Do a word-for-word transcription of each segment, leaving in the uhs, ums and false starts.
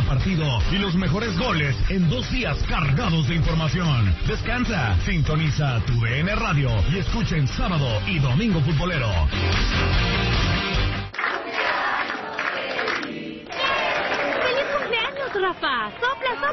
partido y los mejores goles en dos días cargados de información. Descansa, sintoniza tu D N Radio y escucha en sábado y domingo futbolero. ¡Feliz cumpleaños, Rafa! ¡Sopla,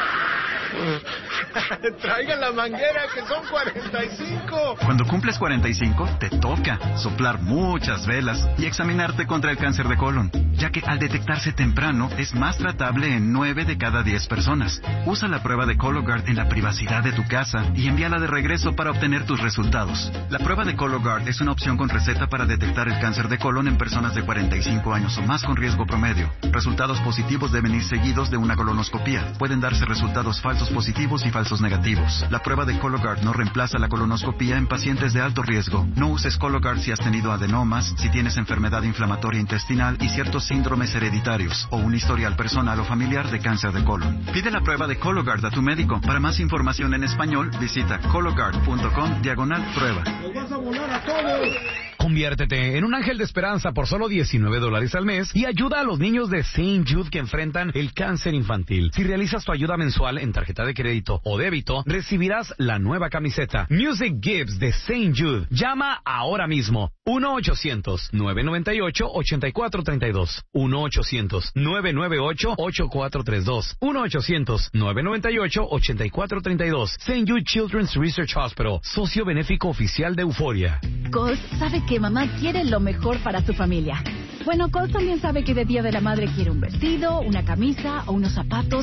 sopla! Traigan la manguera, que son cuarenta y cinco. Cuando cumples cuarenta y cinco, te toca soplar muchas velas y examinarte contra el cáncer de colon, ya que al detectarse temprano es más tratable en nueve de cada diez personas. Usa la prueba de Cologuard en la privacidad de tu casa y envíala de regreso para obtener tus resultados. La prueba de Cologuard es una opción con receta para detectar el cáncer de colon en personas de cuarenta y cinco años o más con riesgo promedio. Resultados positivos deben ir seguidos de una colonoscopía. Pueden darse resultados falsos positivos y falsos negativos. La prueba de Cologuard no reemplaza la colonoscopía en pacientes de alto riesgo. No uses Cologuard si has tenido adenomas, si tienes enfermedad inflamatoria intestinal y ciertos síndromes hereditarios o un historial personal o familiar de cáncer de colon. Pide la prueba de Cologuard a tu médico. Para más información en español, visita cologuard punto com diagonal prueba. ¡Los vas a volar a todos! Conviértete en un ángel de esperanza por solo diecinueve dólares al mes y ayuda a los niños de Saint Jude que enfrentan el cáncer infantil. Si realizas tu ayuda mensual en tarjeta de crédito o débito, recibirás la nueva camiseta Music Gives de Saint Jude. Llama ahora mismo. uno ochocientos, nueve noventa y ocho, ochenta y cuatro treinta y dos. uno ochocientos, nueve noventa y ocho, ochenta y cuatro treinta y dos. uno ochocientos, nueve noventa y ocho, ochenta y cuatro treinta y dos. Saint Jude Children's Research Hospital, socio benéfico oficial de Euforia. Colt sabe que mamá quiere lo mejor para su familia. Bueno, Colt también sabe que de Día de la Madre quiere un vestido, una camisa o unos zapatos.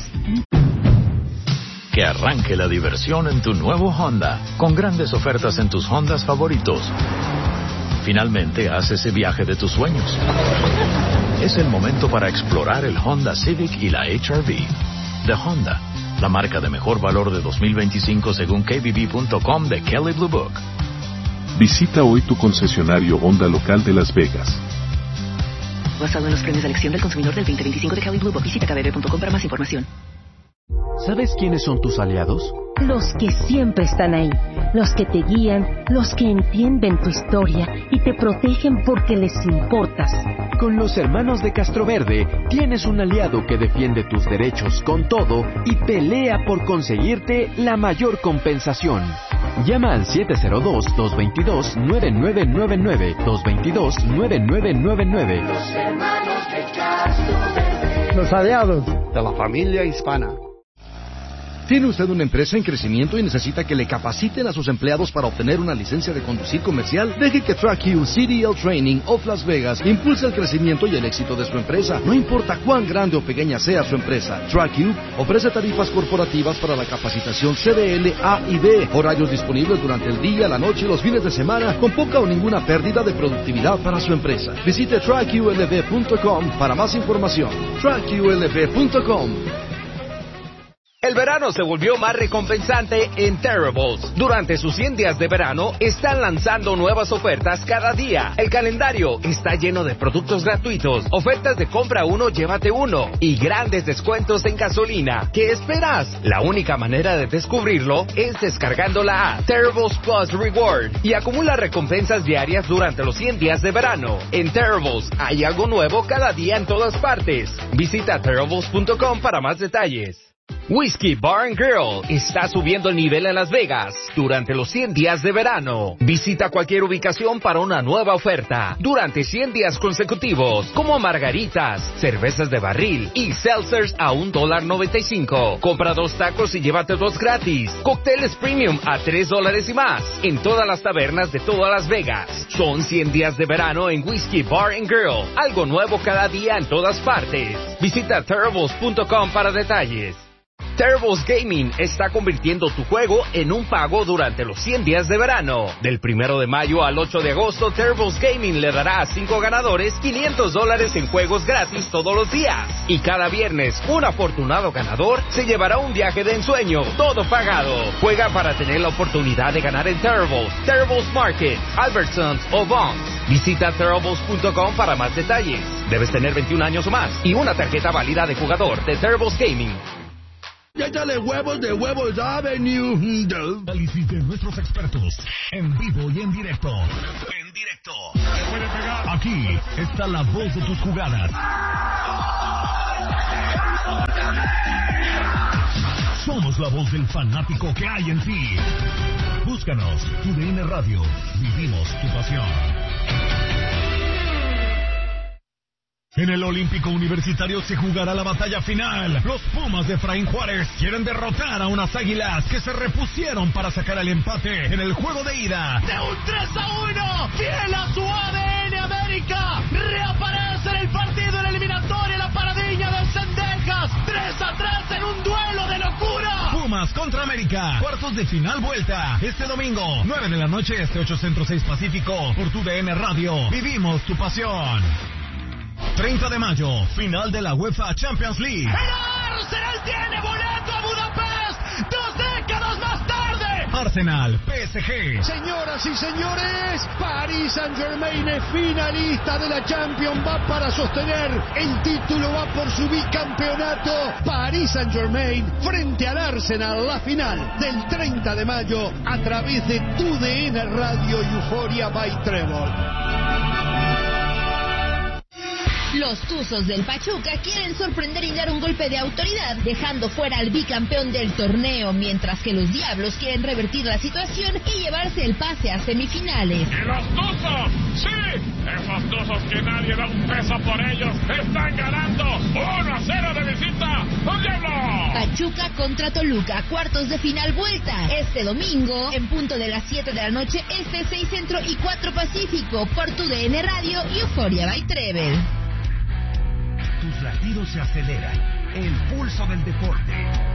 Que arranque la diversión en tu nuevo Honda, con grandes ofertas en tus Hondas favoritos. Finalmente, haz ese viaje de tus sueños. Es el momento para explorar el Honda Civic y la H R V. De Honda, la marca de mejor valor de dos mil veinticinco según K B B punto com de Kelley Blue Book. Visita hoy tu concesionario Honda local de Las Vegas. Basado en los premios de elección del consumidor del veinte veinticinco de Kelley Blue Book. Visita K B B punto com para más información. ¿Sabes quiénes son tus aliados? Los que siempre están ahí, los que te guían, los que entienden tu historia y te protegen porque les importas. Con los hermanos de Castroverde tienes un aliado que defiende tus derechos con todo y pelea por conseguirte la mayor compensación. Llama al siete cero dos, dos dos dos, nueve nueve nueve nueve, dos dos dos, nueve nueve nueve nueve. Los hermanos de Castroverde. Los aliados de la familia hispana. ¿Tiene usted una empresa en crecimiento y necesita que le capaciten a sus empleados para obtener una licencia de conducir comercial? Deje que TrackU C D L Training of Las Vegas impulse el crecimiento y el éxito de su empresa. No importa cuán grande o pequeña sea su empresa, TrackU ofrece tarifas corporativas para la capacitación C D L A y B, horarios disponibles durante el día, la noche y los fines de semana, con poca o ninguna pérdida de productividad para su empresa. Visite track U L V punto com para más información. track U L V punto com. El verano se volvió más recompensante en Terribles. Durante sus cien días de verano, están lanzando nuevas ofertas cada día. El calendario está lleno de productos gratuitos, ofertas de compra uno, llévate uno, y grandes descuentos en gasolina. ¿Qué esperas? La única manera de descubrirlo es descargando la app Terribles Plus Reward y acumula recompensas diarias durante los cien días de verano. En Terribles hay algo nuevo cada día en todas partes. Visita terribles punto com para más detalles. Whiskey Bar and Grill está subiendo el nivel en Las Vegas durante los cien días de verano. Visita cualquier ubicación para una nueva oferta durante cien días consecutivos, como margaritas, cervezas de barril y seltzers a un dólar noventa y cinco. Compra dos tacos y llévate dos gratis. Cócteles premium a tres dólares y más en todas las tabernas de todas Las Vegas. Son cien días de verano en Whiskey Bar and Grill. Algo nuevo cada día en todas partes. Visita terribles punto com para detalles. Terribles Gaming está convirtiendo tu juego en un pago durante los cien días de verano. Del primero de mayo al ocho de agosto, Terribles Gaming le dará a cinco ganadores quinientos dólares en juegos gratis todos los días. Y cada viernes, un afortunado ganador se llevará un viaje de ensueño, todo pagado. Juega para tener la oportunidad de ganar en Terribles, Terribles Market, Albertsons o Vons. Visita terribles punto com para más detalles. Debes tener veintiún años o más y una tarjeta válida de jugador de Terribles Gaming. ¡Échale huevos de Huevos Avenue! Análisis de nuestros expertos, en vivo y en directo. En directo. Aquí está la voz de tus jugadas. somos la voz del fanático que hay en ti. Búscanos, Tu D N Radio. Vivimos tu pasión. En el Olímpico Universitario se jugará la batalla final. Los Pumas de Efraín Juárez quieren derrotar a unas Águilas que se repusieron para sacar el empate en el juego de ida. De un tres a uno, fiel a su A D N América, reaparece en el partido en la eliminatoria la paradiña de Cendejas. tres a tres en un duelo de locura. Pumas contra América, cuartos de final vuelta. Este domingo, nueve de la noche, este ocho Centro seis Pacífico, por Tu D N Radio. Vivimos tu pasión. treinta de mayo, final de la UEFA Champions League. El Arsenal tiene boleto a Budapest, dos décadas más tarde. Arsenal, P S G. Señoras y señores, Paris Saint-Germain es finalista de la Champions, va para sostener el título, va por su bicampeonato. Paris Saint-Germain frente al Arsenal, la final del treinta de mayo a través de Tu D N Radio y Euphoria by Trébol. Los Tuzos del Pachuca quieren sorprender y dar un golpe de autoridad, dejando fuera al bicampeón del torneo, mientras que los Diablos quieren revertir la situación y llevarse el pase a semifinales. ¡Y los Tuzos! ¡Sí! Esos Tuzos que nadie da un peso por ellos están ganando uno a cero de visita. ¡Los Diablos! Pachuca contra Toluca, cuartos de final vuelta. Este domingo, en punto de las siete de la noche, este seis Centro y cuatro Pacífico, por Tu D N Radio y Euphoria by Trébol. Tus latidos se aceleran. El pulso del deporte.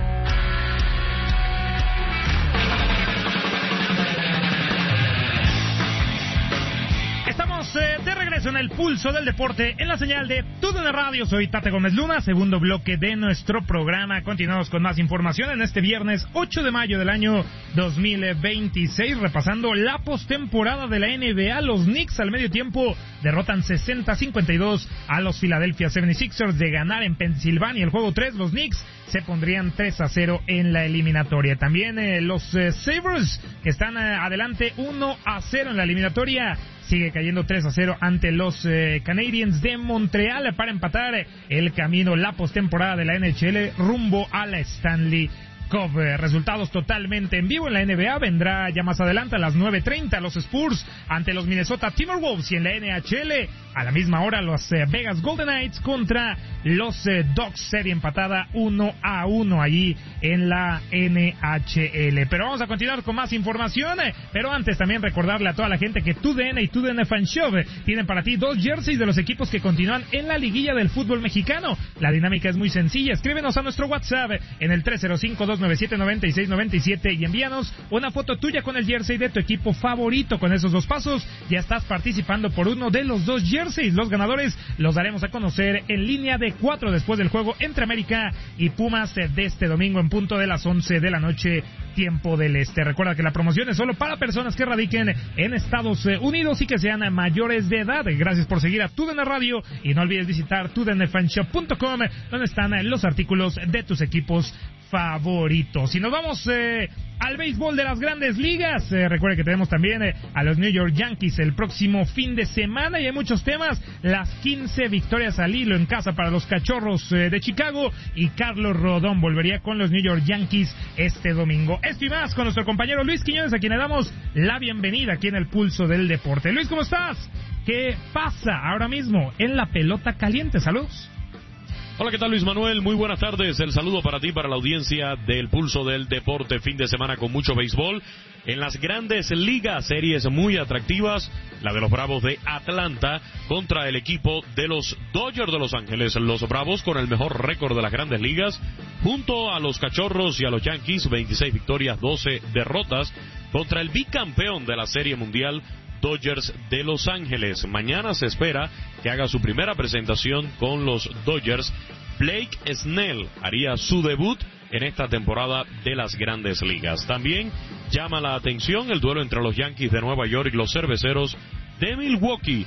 Estamos eh, de regreso en el pulso del deporte en la señal de Tu D N Radio. Soy Tate Gómez Luna, segundo bloque de nuestro programa. Continuamos con más información en este viernes ocho de mayo del año dos mil veintiséis, repasando la postemporada de la N B A. Los Knicks al medio tiempo derrotan sesenta a cincuenta y dos a los Philadelphia setenta y seis ers. De ganar en Pensilvania el juego tres, los Knicks se pondrían tres a cero en la eliminatoria. También eh, los eh, Sabres, que están eh, adelante uno a cero en la eliminatoria, sigue cayendo tres a cero ante los eh, Canadiens de Montreal para empatar el camino, la postemporada de la N H L rumbo a la Stanley Cup. Resultados totalmente en vivo en la N B A. Vendrá ya más adelante a las nueve treinta los Spurs ante los Minnesota Timberwolves, y en la N H L a la misma hora los eh, Vegas Golden Knights contra los eh, Ducks, serie empatada uno a uno allí en la N H L. Pero vamos a continuar con más información, eh, pero antes también recordarle a toda la gente que Tu D N y Tu D N Fan Shop eh, tienen para ti dos jerseys de los equipos que continúan en la liguilla del fútbol mexicano. La dinámica es muy sencilla. Escríbenos a nuestro WhatsApp en el tres cero cinco, dos nueve siete, nueve seis nueve siete y envíanos una foto tuya con el jersey de tu equipo favorito. Con esos dos pasos ya estás participando por uno de los dos jerseys. Los ganadores los daremos a conocer en línea de cuatro después del juego entre América y Pumas de este domingo en punto de las once de la noche, tiempo del este. Recuerda que la promoción es solo para personas que radiquen en Estados Unidos y que sean mayores de edad. Gracias por seguir a Tu D N Radio y no olvides visitar tu d n fan shop punto com, donde están los artículos de tus equipos favoritos. Y nos vamos eh, al béisbol de las grandes ligas. Eh, recuerde que tenemos también eh, a los New York Yankees el próximo fin de semana y hay muchos temas. Las quince victorias al hilo en casa para los Cachorros eh, de Chicago, y Carlos Rodón volvería con los New York Yankees este domingo. Esto y más con nuestro compañero Luis Quiñones, a quien le damos la bienvenida aquí en el Pulso del Deporte. Luis, ¿cómo estás? ¿Qué pasa ahora mismo en la pelota caliente? Saludos. Hola, ¿qué tal, Luis Manuel? Muy buenas tardes. El saludo para ti, para la audiencia del Pulso del Deporte. Fin de semana con mucho béisbol. En las grandes ligas, series muy atractivas. La de los Bravos de Atlanta contra el equipo de los Dodgers de Los Ángeles. Los Bravos con el mejor récord de las grandes ligas, junto a los Cachorros y a los Yankees, veintiséis victorias, doce derrotas, contra el bicampeón de la Serie Mundial, Dodgers de Los Ángeles. Mañana se espera que haga su primera presentación con los Dodgers. Blake Snell haría su debut en esta temporada de las Grandes Ligas. También llama la atención el duelo entre los Yankees de Nueva York y los Cerveceros de Milwaukee.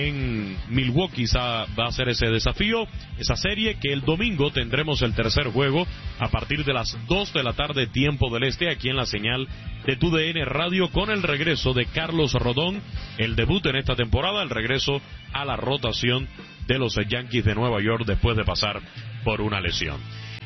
En Milwaukee va a ser ese desafío, esa serie, que el domingo tendremos el tercer juego a partir de las dos de la tarde, tiempo del este, aquí en la señal de Tu D N Radio, con el regreso de Carlos Rodón, el debut en esta temporada, el regreso a la rotación de los Yankees de Nueva York después de pasar por una lesión.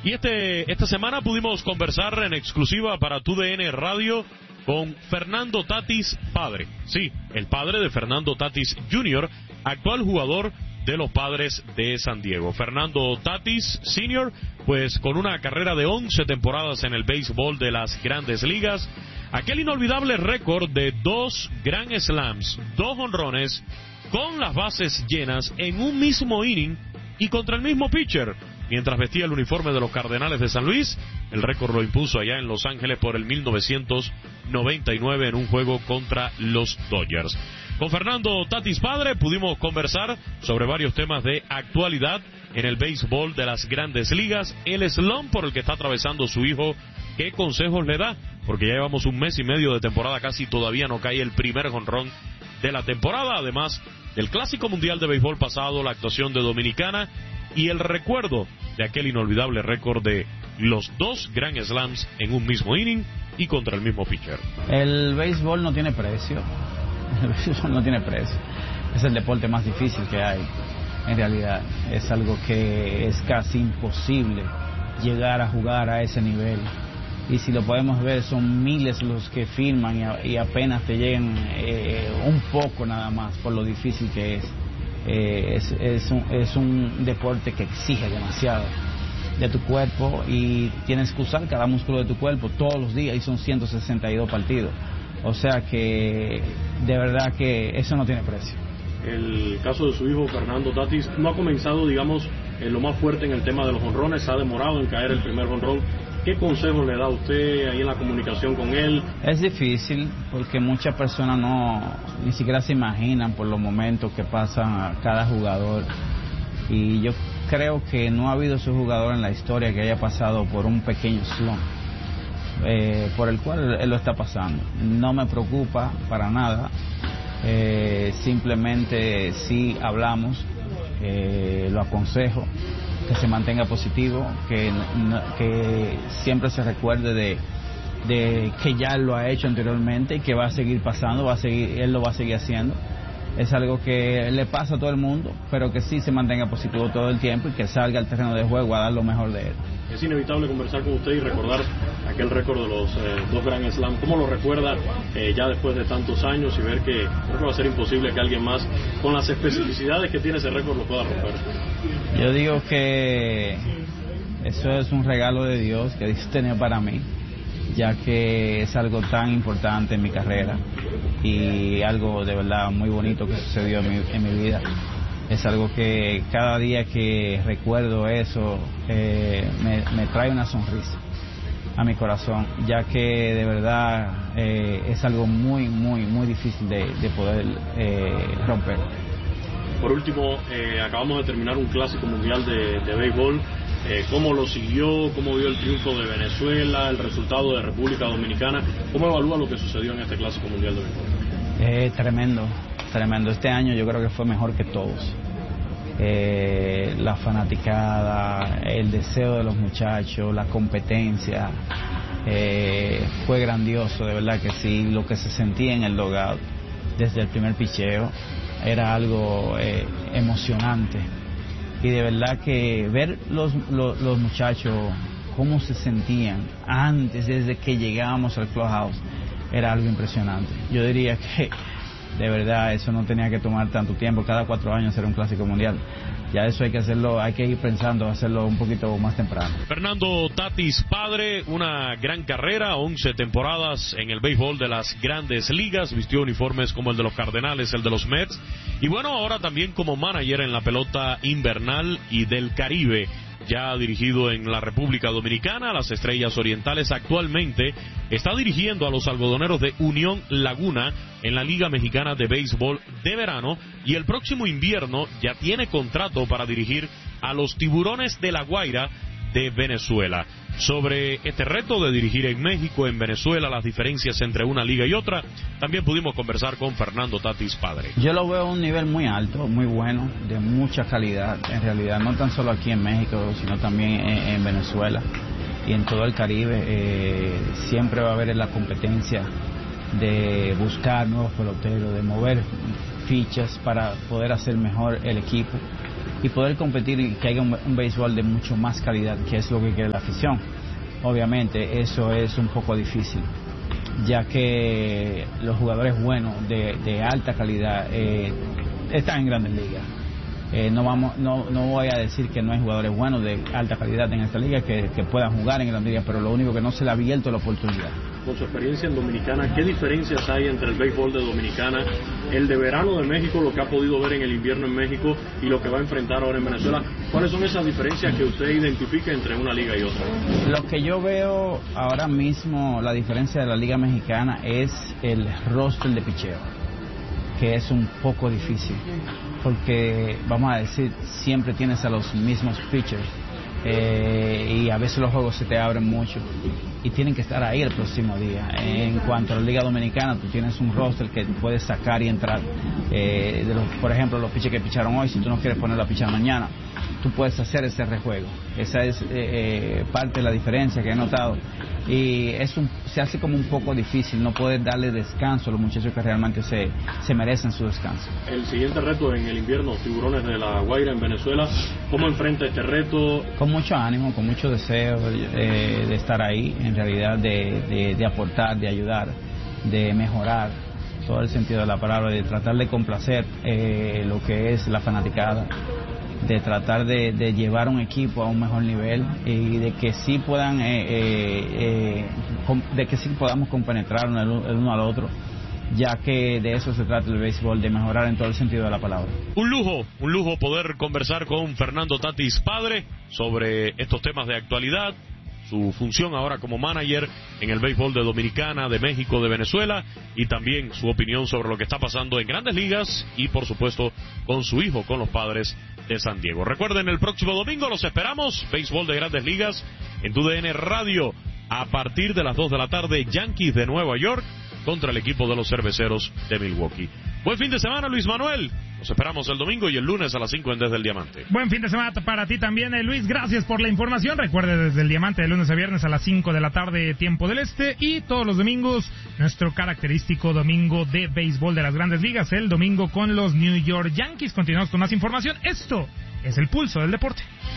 Y este esta semana pudimos conversar en exclusiva para Tu D N Radio con Fernando Tatis padre. Sí, el padre de Fernando Tatis junior, actual jugador de los Padres de San Diego. Fernando Tatis senior, pues con una carrera de once temporadas en el béisbol de las Grandes Ligas, aquel inolvidable récord de dos Grand Slams, dos jonrones, con las bases llenas en un mismo inning y contra el mismo pitcher. Mientras vestía el uniforme de los Cardenales de San Luis, el récord lo impuso allá en Los Ángeles por el mil novecientos noventa y nueve en un juego contra los Dodgers. Con Fernando Tatis padre pudimos conversar sobre varios temas de actualidad en el béisbol de las Grandes Ligas, el slump por el que está atravesando su hijo, qué consejos le da, porque ya llevamos un mes y medio de temporada, casi todavía no cae el primer jonrón de la temporada, además del Clásico Mundial de Béisbol pasado, la actuación de Dominicana y el recuerdo de aquel inolvidable récord de los dos Grand Slams en un mismo inning y contra el mismo pitcher. El béisbol no tiene precio, el béisbol no tiene precio, es el deporte más difícil que hay, en realidad, es algo que es casi imposible llegar a jugar a ese nivel, y si lo podemos ver son miles los que firman y, a, y apenas te llegan eh, un poco nada más por lo difícil que es. Eh, es, es, un, es un deporte que exige demasiado de tu cuerpo y tienes que usar cada músculo de tu cuerpo todos los días y son ciento sesenta y dos partidos, o sea que de verdad que eso no tiene precio. El caso de su hijo Fernando Tatis no ha comenzado, digamos, en lo más fuerte en el tema de los jonrones, ha demorado en caer el primer jonrón. ¿Qué consejo le da usted ahí en la comunicación con él? Es difícil porque muchas personas no ni siquiera se imaginan por los momentos que pasan cada jugador, y yo creo que no ha habido ese jugador en la historia que haya pasado por un pequeño slump eh, por el cual él lo está pasando. No me preocupa para nada, eh, simplemente si hablamos, eh, lo aconsejo que se mantenga positivo, que, que siempre se recuerde de, de que ya lo ha hecho anteriormente y que va a seguir pasando, va a seguir, él lo va a seguir haciendo. Es algo que le pasa a todo el mundo, pero que sí se mantenga positivo todo el tiempo y que salga al terreno de juego a dar lo mejor de él. Es inevitable conversar con usted y recordar aquel récord de los eh, dos Grand Slam. ¿Cómo lo recuerda eh, ya después de tantos años y ver que creo que va a ser imposible que alguien más, con las especificidades que tiene ese récord, lo pueda romper? Yo digo que eso es un regalo de Dios que Dios tenía para mí, ya que es algo tan importante en mi carrera y algo de verdad muy bonito que sucedió en mi, en mi vida. Es algo que cada día que recuerdo eso eh, me, me trae una sonrisa a mi corazón, ya que de verdad eh, es algo muy, muy, muy difícil de, de poder eh, romper. Por último, eh, acabamos de terminar un Clásico Mundial de, de béisbol. Eh, ¿Cómo lo siguió? ¿Cómo vio el triunfo de Venezuela? ¿El resultado de República Dominicana? ¿Cómo evalúa lo que sucedió en este Clásico Mundial de béisbol? Eh, tremendo, tremendo. Este año yo creo que fue mejor que todos. Eh, la fanaticada, el deseo de los muchachos, la competencia, eh, fue grandioso, de verdad que sí. Lo que se sentía en el dugout desde el primer picheo era algo eh, emocionante, y de verdad que ver los, los, los muchachos cómo se sentían antes, desde que llegábamos al clubhouse, era algo impresionante. Yo diría que de verdad eso no tenía que tomar tanto tiempo, cada cuatro años era un Clásico Mundial. Ya eso hay que hacerlo, hay que ir pensando, hacerlo un poquito más temprano. Fernando Tatis padre, una gran carrera, once temporadas en el béisbol de las Grandes Ligas, vistió uniformes como el de los Cardenales, el de los Mets, y bueno, ahora también como manager en la pelota invernal y del Caribe. Ya ha dirigido en la República Dominicana, las Estrellas Orientales. Actualmente está dirigiendo a los algodoneros de Unión Laguna en la Liga Mexicana de Béisbol de Verano, y el próximo invierno ya tiene contrato para dirigir a los Tiburones de La Guaira de Venezuela. Sobre este reto de dirigir en México, en Venezuela, las diferencias entre una liga y otra, también pudimos conversar con Fernando Tatis padre. Yo lo veo a un nivel muy alto, muy bueno, de mucha calidad, en realidad, no tan solo aquí en México, sino también en, en Venezuela y en todo el Caribe. Eh, siempre va a haber la competencia de buscar nuevos peloteros, de mover fichas para poder hacer mejor el equipo. y poder competir y que haya un, un béisbol de mucho más calidad, que es lo que quiere la afición. Obviamente eso es un poco difícil, ya que los jugadores buenos de, de alta calidad eh, están en Grandes Ligas. Eh, no vamos, no, no voy a decir que no hay jugadores buenos de alta calidad en esta liga que, que puedan jugar en Grandes Ligas, pero lo único que no se le ha abierto la oportunidad. Con su experiencia en Dominicana, ¿qué diferencias hay entre el béisbol de Dominicana, el de verano de México, lo que ha podido ver en el invierno en México y lo que va a enfrentar ahora en Venezuela? ¿Cuáles son esas diferencias que usted identifica entre una liga y otra? Lo que yo veo ahora mismo, la diferencia de la liga mexicana es el roster de picheo, que es un poco difícil, porque vamos a decir, siempre tienes a los mismos pitchers eh, y a veces los juegos se te abren mucho y tienen que estar ahí el próximo día. En cuanto a la Liga Dominicana, tú tienes un roster que puedes sacar y entrar. Eh, de los, por ejemplo, los pitchers que picharon hoy, si tú no quieres ponerlo a pichar mañana, tú puedes hacer ese rejuego. Esa es eh, eh, parte de la diferencia que he notado. Y es un, se hace como un poco difícil no poder darle descanso a los muchachos que realmente se, se merecen su descanso. El siguiente reto en el invierno, Tiburones de la Guaira en Venezuela, ¿cómo enfrenta este reto? Con mucho ánimo, con mucho deseo eh, de estar ahí, en realidad de, de, de aportar, de ayudar, de mejorar, todo el sentido de la palabra, de tratar de complacer eh, lo que es la fanaticada, de tratar de, de llevar un equipo a un mejor nivel y de que sí puedan eh, eh, eh, de que sí podamos compenetrarnos el, el uno al otro, ya que de eso se trata el béisbol, de mejorar en todo el sentido de la palabra. Un lujo, un lujo poder conversar con Fernando Tatis padre sobre estos temas de actualidad, su función ahora como manager en el béisbol de Dominicana, de México, de Venezuela, y también su opinión sobre lo que está pasando en Grandes Ligas y por supuesto con su hijo, con los Padres de San Diego. Recuerden, el próximo domingo los esperamos, béisbol de Grandes Ligas en tu D N Radio a partir de las dos de la tarde, Yankees de Nueva York contra el equipo de los Cerveceros de Milwaukee. Buen fin de semana, Luis Manuel. Nos esperamos el domingo y el lunes a las cinco en Desde el Diamante. Buen fin de semana para ti también, eh, Luis. Gracias por la información. Recuerde, Desde el Diamante de lunes a viernes a las cinco de la tarde, tiempo del este. Y todos los domingos, nuestro característico domingo de béisbol de las Grandes Ligas. El domingo con los New York Yankees. Continuamos con más información. Esto es el Pulso del Deporte.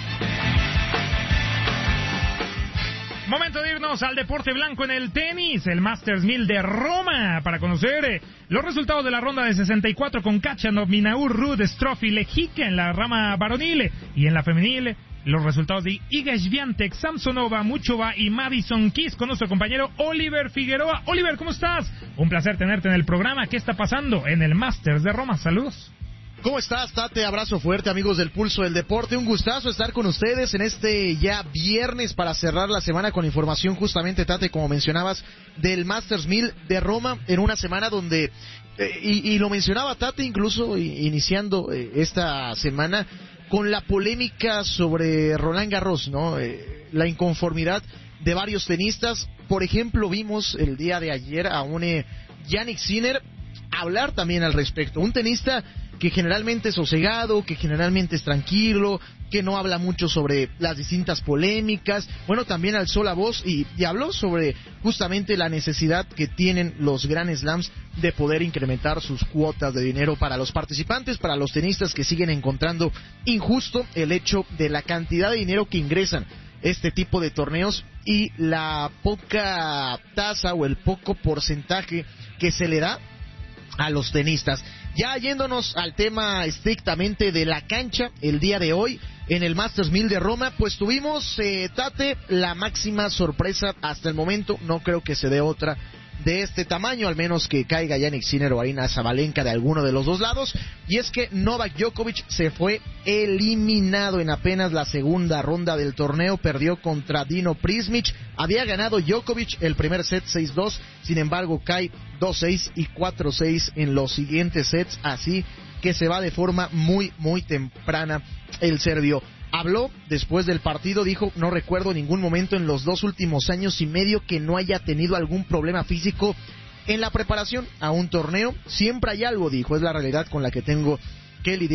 Momento de irnos al deporte blanco en el tenis, el Masters mil de Roma, para conocer eh, los resultados de la ronda de sesenta y cuatro con Khachanov, Minaur, Ruud, Struff y Lejica en la rama varonil, y en la femenil los resultados de Iga Swiatek, Samsonova, Muchova y Madison Keys con nuestro compañero Oliver Figueroa. Oliver, ¿cómo estás? Un placer tenerte en el programa. ¿Qué está pasando en el Masters de Roma? Saludos. ¿Cómo estás, Tate? Abrazo fuerte, amigos del Pulso del Deporte. Un gustazo estar con ustedes en este ya viernes para cerrar la semana con información justamente, Tate, como mencionabas, del Masters mil de Roma, en una semana donde, eh, y, y lo mencionaba Tate incluso iniciando eh, esta semana, con la polémica sobre Roland Garros, ¿no? Eh, la inconformidad de varios tenistas. Por ejemplo, vimos el día de ayer a un eh, Jannik Sinner hablar también al respecto. Un tenista que generalmente es sosegado, que generalmente es tranquilo, que no habla mucho sobre las distintas polémicas. Bueno, también alzó la voz y, y habló sobre justamente la necesidad que tienen los Grand Slams de poder incrementar sus cuotas de dinero para los participantes, para los tenistas que siguen encontrando injusto el hecho de la cantidad de dinero que ingresan este tipo de torneos y la poca tasa o el poco porcentaje que se le da a los tenistas. Ya yéndonos al tema estrictamente de la cancha, el día de hoy en el Masters mil de Roma, pues tuvimos, eh, Tate, la máxima sorpresa hasta el momento. No creo que se dé otra de este tamaño, al menos que caiga Jannik Sinner o Aryna Sabalenka de alguno de los dos lados, y es que Novak Djokovic se fue eliminado en apenas la segunda ronda del torneo. Perdió contra Dino Prismic. Había ganado Djokovic el primer set seis dos, sin embargo cae dos seis y cuatro seis en los siguientes sets, así que se va de forma muy muy temprana el serbio. Habló después del partido, dijo: no recuerdo ningún momento en los dos últimos años y medio que no haya tenido algún problema físico en la preparación a un torneo. Siempre hay algo, dijo, es la realidad con la que tengo que lidiar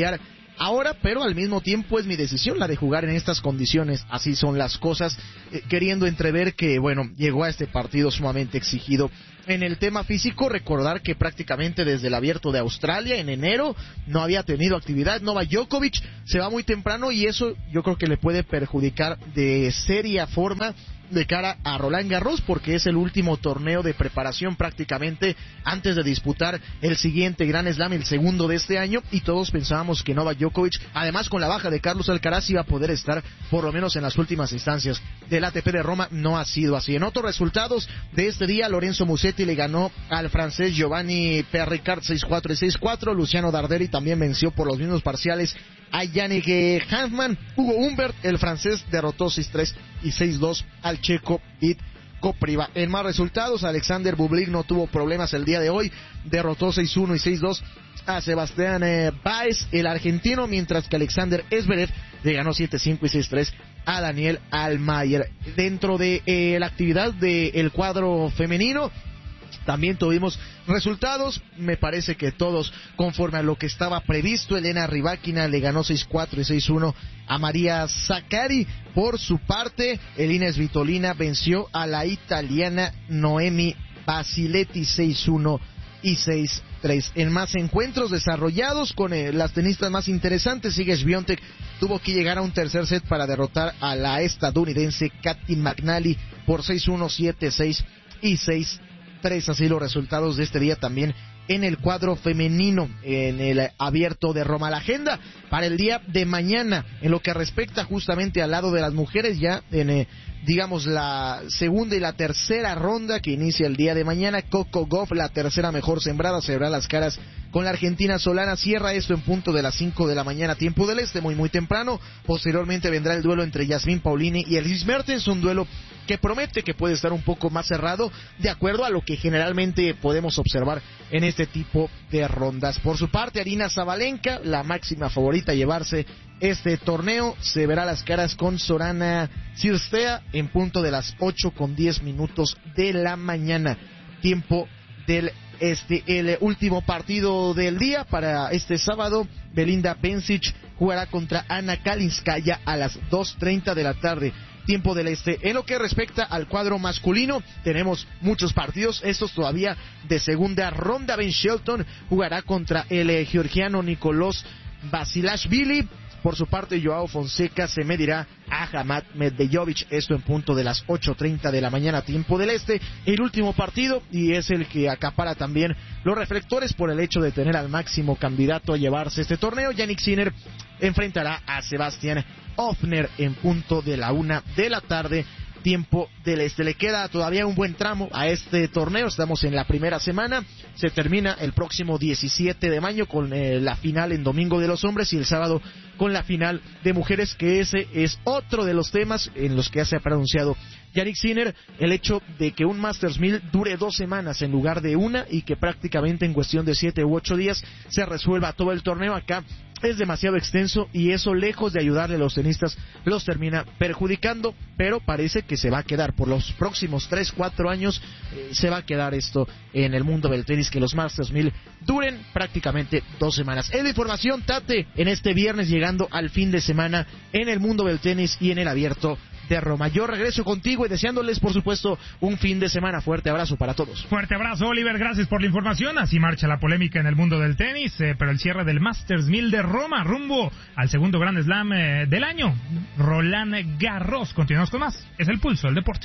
ahora, pero al mismo tiempo es mi decisión la de jugar en estas condiciones. Así son las cosas, eh, queriendo entrever que, bueno, llegó a este partido sumamente exigido. En el tema físico, recordar que prácticamente desde el Abierto de Australia en enero no había tenido actividad. Novak Djokovic se va muy temprano y eso yo creo que le puede perjudicar de seria forma de cara a Roland Garros, porque es el último torneo de preparación prácticamente antes de disputar el siguiente Grand Slam, el segundo de este año, y todos pensábamos que Novak Djokovic, además con la baja de Carlos Alcaraz, iba a poder estar por lo menos en las últimas instancias del A T P de Roma. No ha sido así. En otros resultados de este día, Lorenzo Musetti le ganó al francés Giovanni Perricard seis cuatro y seis cuatro, Luciano Darderi también venció por los mismos parciales a Yannick Hanfmann. Hugo Humbert, el francés, derrotó seis tres y seis dos al checo Vit Kopriva. En más resultados, Alexander Bublik no tuvo problemas el día de hoy, derrotó seis uno y seis dos a Sebastián eh, Baez, el argentino, mientras que Alexander Zverev le ganó siete cinco y seis tres a Daniel Almayer. Dentro de eh, la actividad del cuadro femenino, también tuvimos resultados, me parece que todos conforme a lo que estaba previsto. Elena Rybakina le ganó seis cuatro y seis uno a María Sakkari. Por su parte, Elina Svitolina venció a la italiana Noemi Basiletti seis uno y seis tres. En más encuentros desarrollados con eh, las tenistas más interesantes, Iga Swiatek tuvo que llegar a un tercer set para derrotar a la estadounidense Katy McNally por seis uno, siete seis y seis tres. Así los resultados de este día también en el cuadro femenino en el Abierto de Roma. La agenda para el día de mañana, en lo que respecta justamente al lado de las mujeres, ya en eh, digamos la segunda y la tercera ronda que inicia el día de mañana. Coco Gauff, la tercera mejor sembrada, se verá las caras con la argentina Solana Sierra, esto en punto de las cinco de la mañana, tiempo del este, muy muy temprano. Posteriormente vendrá el duelo entre Yasmín Paolini y Elise Mertens, un duelo que promete que puede estar un poco más cerrado, de acuerdo a lo que generalmente podemos observar en este tipo de rondas. Por su parte, Arina Sabalenka, la máxima favorita a llevarse este torneo, se verá las caras con Sorana Cirstea en punto de las ocho con diez minutos de la mañana, tiempo del este. El último partido del día para este sábado, Belinda Bencic jugará contra Ana Kalinskaya a las dos treinta de la tarde, tiempo del este. En lo que respecta al cuadro masculino, tenemos muchos partidos, estos todavía de segunda ronda. Ben Shelton jugará contra el eh, georgiano Nicolás Basilashvili. Por su parte, Joao Fonseca se medirá a Hamad Medvejovic, esto en punto de las ocho treinta de la mañana, tiempo del este. El último partido, y es el que acapara también los reflectores por el hecho de tener al máximo candidato a llevarse este torneo, Jannik Sinner enfrentará a Sebastián Ofner en punto de la una de la tarde, tiempo del este. Le queda todavía un buen tramo a este torneo, estamos en la primera semana, se termina el próximo diecisiete de mayo con eh, la final en domingo de los hombres y el sábado con la final de mujeres, que ese es otro de los temas en los que ya se ha pronunciado Jannik Sinner, el hecho de que un Masters mil dure dos semanas en lugar de una y que prácticamente en cuestión de siete u ocho días se resuelva todo el torneo. Acá es demasiado extenso y eso, lejos de ayudarle a los tenistas, los termina perjudicando, pero parece que se va a quedar por los próximos tres, cuatro años, eh, se va a quedar esto en el mundo del tenis, que los Masters mil duren prácticamente dos semanas. Es la información, Tate, en este viernes llegando al fin de semana en el mundo del tenis y en el Abierto de Roma. Yo regreso contigo y deseándoles, por supuesto, un fin de semana. Fuerte abrazo para todos. Fuerte abrazo, Oliver. Gracias por la información. Así marcha la polémica en el mundo del tenis, eh, pero el cierre del Masters mil de Roma rumbo al segundo Grand Slam eh, del año, Roland Garros. Continuamos con más. Es el pulso del deporte.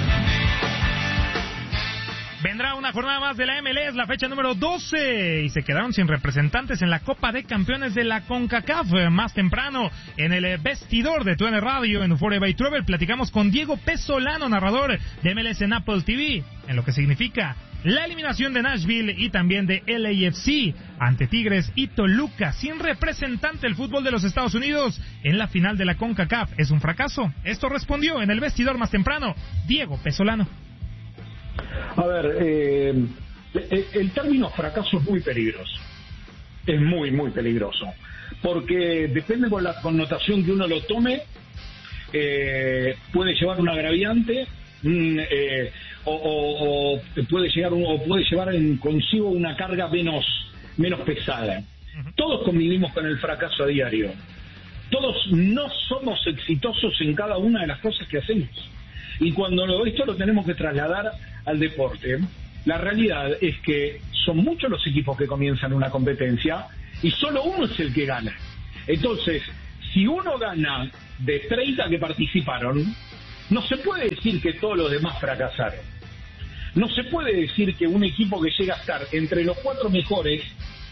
Vendrá una jornada más de la M L S, la fecha número doce, y se quedaron sin representantes en la Copa de Campeones de la CONCACAF. Más temprano, en el vestidor de T U D N Radio, en Euphoria by Travel, platicamos con Diego Pesolano, narrador de M L S en Apple T V, en lo que significa la eliminación de Nashville y también de L A F C ante Tigres y Toluca. Sin representante el fútbol de los Estados Unidos en la final de la CONCACAF, ¿es un fracaso? Esto respondió en el vestidor más temprano Diego Pesolano. A ver, eh, el término fracaso es muy peligroso, es muy, muy peligroso, porque depende con la connotación que uno lo tome, eh, puede llevar un agraviante, mm, eh, o, o, o puede llegar o puede llevar en consigo una carga menos, menos pesada. Todos convivimos con el fracaso a diario. Todos no somos exitosos en cada una de las cosas que hacemos. Y cuando lo, esto lo tenemos que trasladar al deporte, la realidad es que son muchos los equipos que comienzan una competencia y solo uno es el que gana. Entonces, si uno gana de treinta que participaron, no se puede decir que todos los demás fracasaron. No se puede decir que un equipo que llega a estar entre los cuatro mejores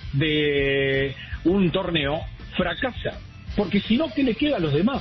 de un torneo fracasa, porque si no, ¿qué le queda a los demás?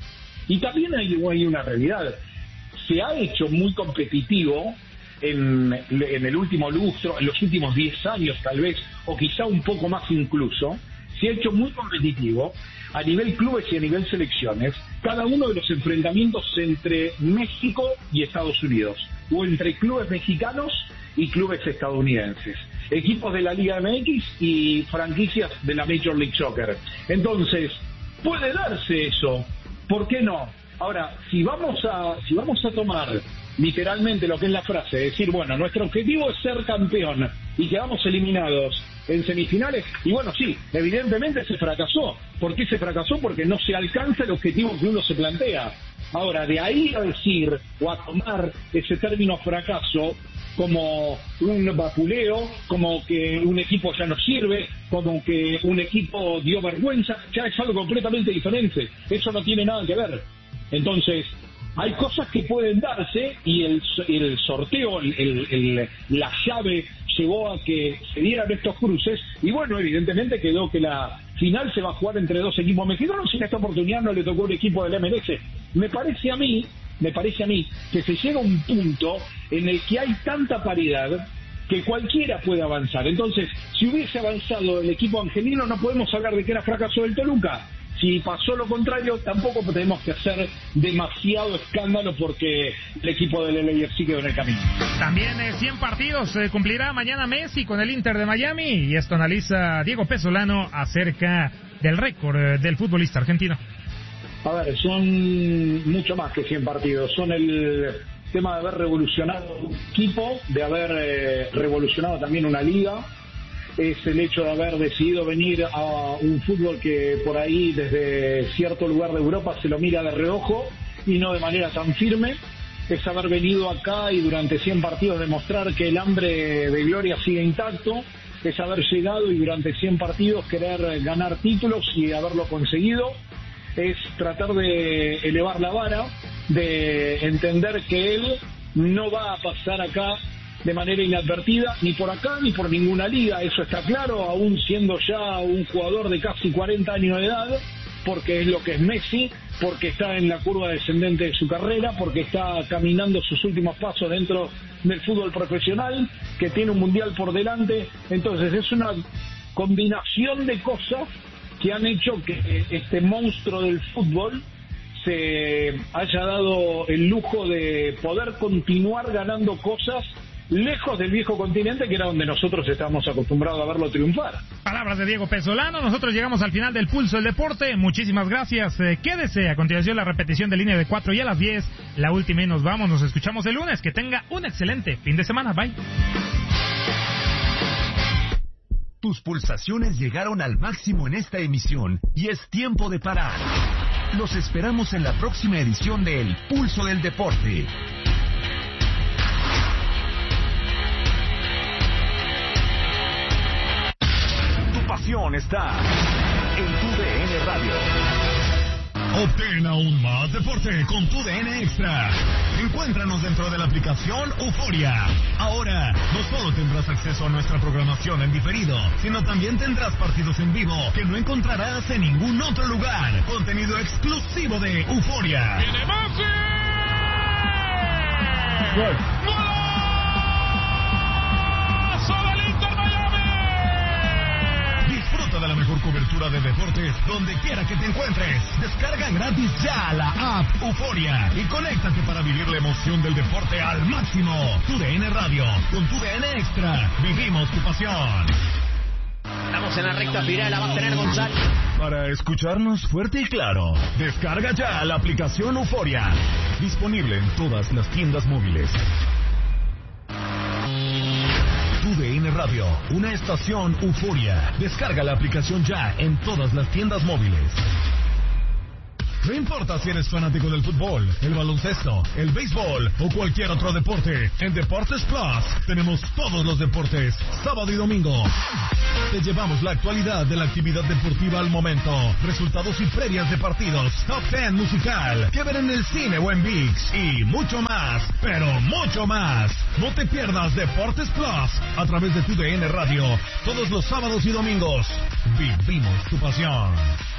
Y también hay, hay una realidad. Se ha hecho muy competitivo en, en el último lustro, en los últimos diez años tal vez, o quizá un poco más incluso, se ha hecho muy competitivo a nivel clubes y a nivel selecciones, cada uno de los enfrentamientos entre México y Estados Unidos, o entre clubes mexicanos y clubes estadounidenses, equipos de la Liga M X y franquicias de la Major League Soccer. Entonces, puede darse eso, ¿por qué no? Ahora, si vamos a si vamos a tomar literalmente lo que es la frase, decir, bueno, nuestro objetivo es ser campeón y quedamos eliminados en semifinales, y bueno, sí, evidentemente se fracasó. ¿Por qué se fracasó? Porque no se alcanza el objetivo que uno se plantea. Ahora, de ahí a decir o a tomar ese término fracaso como un vapuleo, como que un equipo ya no sirve, como que un equipo dio vergüenza, ya es algo completamente diferente. Eso no tiene nada que ver. Entonces, hay cosas que pueden darse y el, el sorteo, el, el, la llave llevó a que se dieran estos cruces y bueno, evidentemente quedó que la final se va a jugar entre dos equipos mexicanos y en esta oportunidad no le tocó un equipo del M L S. Me parece a mí, me parece a mí que se llega a un punto en el que hay tanta paridad que cualquiera puede avanzar. Entonces, si hubiese avanzado el equipo angelino, no podemos hablar de que era fracaso del Toluca. Si pasó lo contrario, tampoco tenemos que hacer demasiado escándalo porque el equipo del L A F C quedó en el camino. También eh, cien partidos eh, cumplirá mañana Messi con el Inter de Miami, y esto analiza Diego Pesolano acerca del récord eh, del futbolista argentino. A ver, son mucho más que cien partidos. Son el tema de haber revolucionado un equipo, de haber eh, revolucionado también una liga. Es el hecho de haber decidido venir a un fútbol que por ahí desde cierto lugar de Europa se lo mira de reojo y no de manera tan firme. Es haber venido acá y durante cien partidos demostrar que el hambre de gloria sigue intacto. Es haber llegado y durante cien partidos querer ganar títulos y haberlo conseguido. Es tratar de elevar la vara, de entender que él no va a pasar acá de manera inadvertida, ni por acá ni por ninguna liga, eso está claro, aún siendo ya un jugador de casi cuarenta años de edad, porque es lo que es Messi, porque está en la curva descendente de su carrera, porque está caminando sus últimos pasos dentro del fútbol profesional, que tiene un mundial por delante. Entonces es una combinación de cosas que han hecho que este monstruo del fútbol se haya dado el lujo de poder continuar ganando cosas lejos del viejo continente, que era donde nosotros estábamos acostumbrados a verlo triunfar. Palabras de Diego Pesolano. Nosotros llegamos al final del Pulso del Deporte. Muchísimas gracias. Eh, quédese. A continuación la repetición de Línea de cuatro y a las diez la última y nos vamos. Nos escuchamos el lunes. Que tenga un excelente fin de semana. Bye. Tus pulsaciones llegaron al máximo en esta emisión y es tiempo de parar. Los esperamos en la próxima edición de El Pulso del Deporte. Pasión está en tu D N Radio. Obtén aún más deporte con tu D N Extra. Encuéntranos dentro de la aplicación Euforia. Ahora, no solo tendrás acceso a nuestra programación en diferido, sino también tendrás partidos en vivo que no encontrarás en ningún otro lugar. Contenido exclusivo de Euforia. ¡Viene Messi! ¡Gol! Disfruta de la mejor cobertura de deportes donde quiera que te encuentres. Descarga gratis ya la app Euforia y conéctate para vivir la emoción del deporte al máximo. Tu D N Radio, con tu D N Extra, vivimos tu pasión. Estamos en la recta final, la va a tener González. Para escucharnos fuerte y claro, descarga ya la aplicación Euforia. Disponible en todas las tiendas móviles. Tu D N Radio. Radio, una estación euforia. Descarga la aplicación ya en todas las tiendas móviles. No importa si eres fanático del fútbol, el baloncesto, el béisbol o cualquier otro deporte, en Deportes Plus tenemos todos los deportes, sábado y domingo. Te llevamos la actualidad de la actividad deportiva al momento, resultados y previas de partidos, top ten musical, que ver en el cine o en ViX y mucho más, pero mucho más. No te pierdas Deportes Plus a través de tu D N Radio, todos los sábados y domingos. Vivimos tu pasión.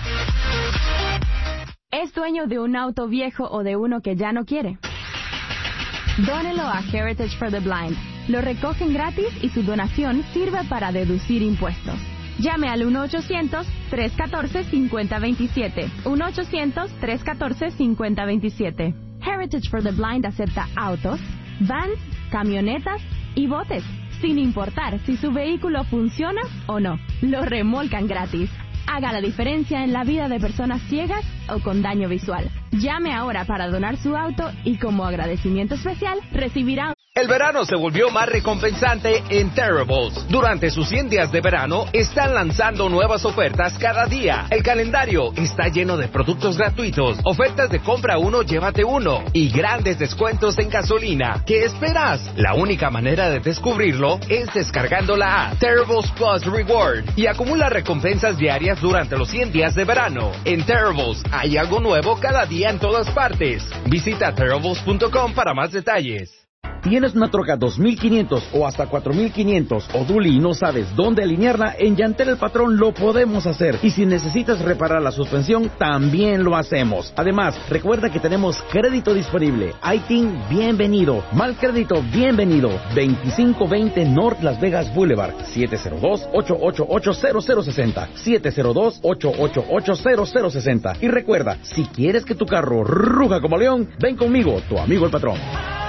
¿Es dueño de un auto viejo o de uno que ya no quiere? Dónelo a Heritage for the Blind. Lo recogen gratis y su donación sirve para deducir impuestos. Llame al uno ochocientos, tres uno cuatro, cinco cero dos siete. uno ochocientos, tres uno cuatro, cinco cero dos siete. Heritage for the Blind acepta autos, vans, camionetas y botes, sin importar si su vehículo funciona o no. Lo remolcan gratis. Haga la diferencia en la vida de personas ciegas o con daño visual. Llame ahora para donar su auto y como agradecimiento especial recibirá... El verano se volvió más recompensante en Terribles. Durante sus cien días de verano, están lanzando nuevas ofertas cada día. El calendario está lleno de productos gratuitos, ofertas de compra uno, llévate uno, y grandes descuentos en gasolina. ¿Qué esperas? La única manera de descubrirlo es descargando la app Terribles Plus Reward y acumula recompensas diarias durante los cien días de verano. En Terribles hay algo nuevo cada día en todas partes. Visita terribles punto com para más detalles. ¿Tienes una troca dos mil quinientos o hasta cuatro mil quinientos o dually y no sabes dónde alinearla? En Llantel El Patrón lo podemos hacer. Y si necesitas reparar la suspensión, también lo hacemos. Además, recuerda que tenemos crédito disponible. I T I N, bienvenido. Mal crédito, bienvenido. veinticinco veinte North Las Vegas Boulevard. siete cero dos, ocho ocho ocho, cero cero seis cero. siete cero dos, ocho ocho ocho, cero cero seis cero. Y recuerda, si quieres que tu carro ruja como león, ven conmigo, tu amigo El Patrón.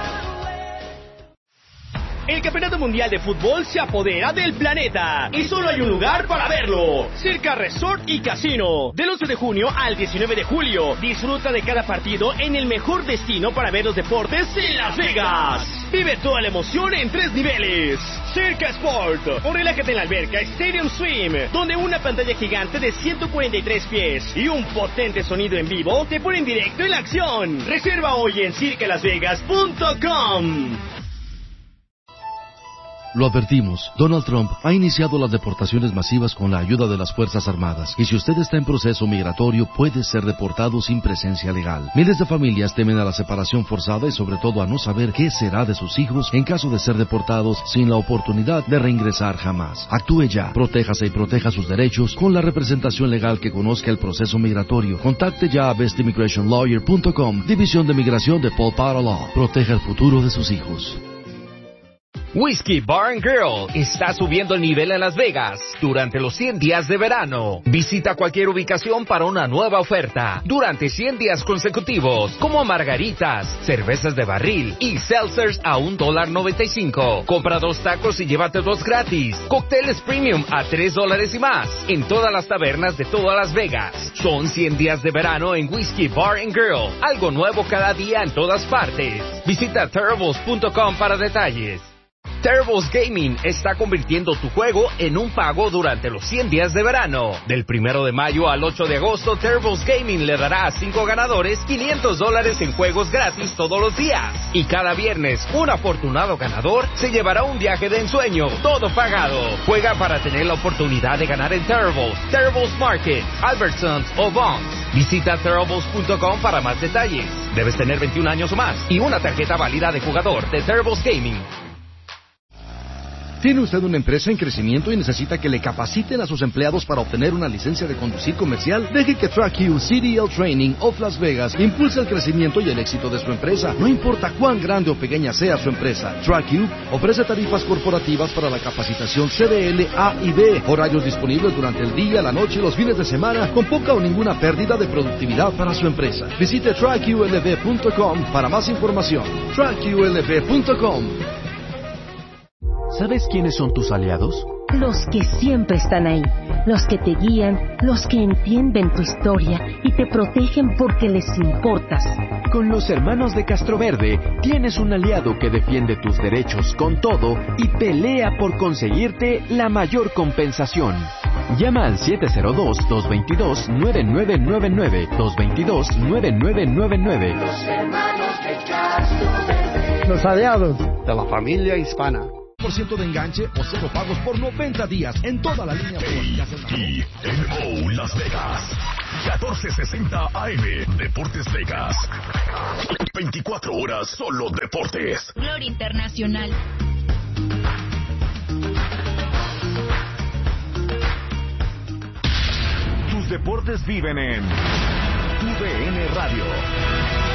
El Campeonato Mundial de Fútbol se apodera del planeta y solo hay un lugar para verlo: Circa Resort y Casino. Del once de junio al diecinueve de julio, disfruta de cada partido en el mejor destino para ver los deportes en Las Vegas. Vive toda la emoción en tres niveles. Circa Sport, o relájate en la alberca Stadium Swim, donde una pantalla gigante de ciento cuarenta y tres pies y un potente sonido en vivo te ponen directo en la acción. Reserva hoy en circa las vegas punto com. Lo advertimos, Donald Trump ha iniciado las deportaciones masivas con la ayuda de las Fuerzas Armadas, y si usted está en proceso migratorio puede ser deportado sin presencia legal. Miles de familias temen a la separación forzada y sobre todo a no saber qué será de sus hijos en caso de ser deportados sin la oportunidad de reingresar jamás. Actúe ya, protéjase y proteja sus derechos con la representación legal que conozca el proceso migratorio. Contacte ya a best immigration lawyer punto com, División de Migración de Paul Potter Law. Proteja el futuro de sus hijos. Whiskey Bar and Grill está subiendo el nivel en Las Vegas durante los cien días de verano. Visita cualquier ubicación para una nueva oferta durante cien días consecutivos, como margaritas, cervezas de barril y seltzers a un dólar noventa y cinco. Compra dos tacos y llévate dos gratis. Cócteles premium a tres dólares y más en todas las tabernas de todas Las Vegas. Son cien días de verano en Whiskey Bar and Grill. Algo nuevo cada día en todas partes. Visita terribles punto com para detalles. Terribles Gaming está convirtiendo tu juego en un pago durante los cien días de verano. Del primero de mayo al ocho de agosto, Terribles Gaming le dará a cinco ganadores quinientos dólares en juegos gratis todos los días. Y cada viernes, un afortunado ganador se llevará un viaje de ensueño, todo pagado. Juega para tener la oportunidad de ganar en Terribles, Terribles Market, Albertsons o Bonds. Visita terribles punto com para más detalles. Debes tener veintiún años o más y una tarjeta válida de jugador de Terribles Gaming. ¿Tiene usted una empresa en crecimiento y necesita que le capaciten a sus empleados para obtener una licencia de conducir comercial? Deje que TrackU C D L Training of Las Vegas impulse el crecimiento y el éxito de su empresa. No importa cuán grande o pequeña sea su empresa, TrackU ofrece tarifas corporativas para la capacitación C D L A y B, horarios disponibles durante el día, la noche y los fines de semana, con poca o ninguna pérdida de productividad para su empresa. Visite track U L V punto com para más información. track U L V punto com. ¿Sabes quiénes son tus aliados? los que siempre están ahí, los que te guían, los que entienden tu historia y te protegen porque les importas. Con los hermanos de Castroverde tienes un aliado que defiende tus derechos con todo y pelea por conseguirte la mayor compensación. Llama al siete cero dos, dos dos dos, nueve nueve nueve nueve, dos dos dos, nueve nueve nueve nueve. Los hermanos de Castroverde. Los aliados de la familia hispana. por ciento de enganche o cero pagos por noventa días en toda la línea. Y N O Las Vegas. catorce sesenta A M. Deportes Vegas. veinticuatro horas solo deportes. Gloria Internacional. Tus deportes viven en Tu D N Radio.